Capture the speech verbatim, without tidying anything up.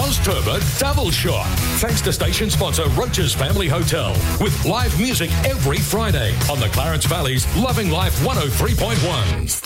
Ozturbo Double Shot. Thanks to station sponsor Roach's Family Hotel. With live music every Friday on the Clarence Valley's Loving Life one oh three point one.